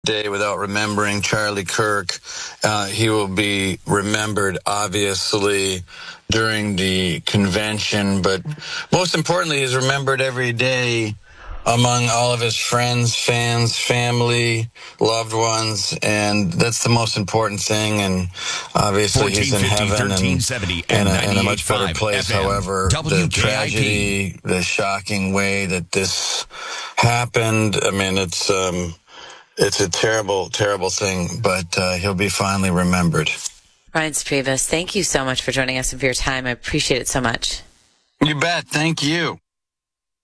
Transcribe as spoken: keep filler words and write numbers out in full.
day without remembering Charlie Kirk. Uh, he will be remembered, obviously, during the convention, but most importantly, he's remembered every day among all of his friends, fans, family, loved ones, and that's the most important thing. And obviously, he's in heaven and, and, a, and a much better place. However, the tragedy, the shocking way that this happened, I mean, it's um, it's a terrible, terrible thing, but uh, he'll be finally remembered. Reince Priebus, thank you so much for joining us and for your time. I appreciate it so much. You bet. Thank you.